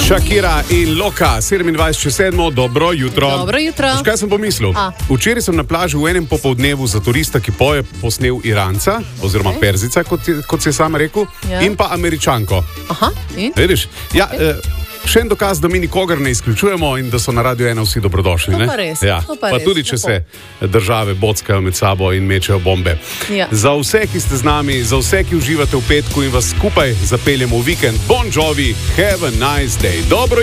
Shakira in Loka, 27.7. Dobro jutro. Dobro jutro. Veš, kaj sem pomislil? Včeraj sem na plaži v enem popoldnevu za turista, ki poje, posnel Iranca, oziroma Perzica, kot si je sam rekel, in pa Američanko. Aha, in? Vidiš? Ja, še en dokaz, da mi nikogar ne izključujemo in da so na Radio 1 vsi dobrodošli. To pa res, ja. to pa Pa res, tudi, če lepo. se države bockajo med sabo in mečejo bombe. Ja. Za vse, ki ste z nami, za vse, ki uživate v petku in vas skupaj zapeljemo v vikend, Bon Jovi, have a nice day. Dobro